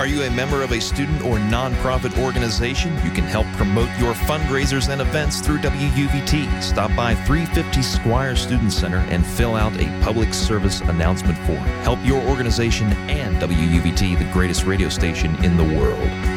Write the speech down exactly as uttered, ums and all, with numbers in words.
you a member of a student or nonprofit organization? You can help promote your fundraisers and events through W U V T. Stop by three fifty Squire Student Center and fill out a public service announcement form. Help your organization and W U V T, the greatest radio station in the world.